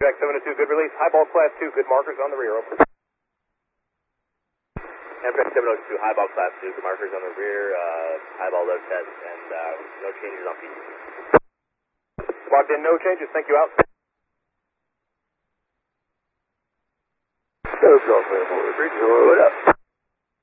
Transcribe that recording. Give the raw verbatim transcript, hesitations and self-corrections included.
Jack seven oh two, good release. Highball class two, good markers on the rear. Over. Amtrak seven oh two, highball class two, good markers on the rear, uh, highball low test, and uh, no changes on P D. Locked in, no changes. Thank you, out. So, Golf Air Forward, what up?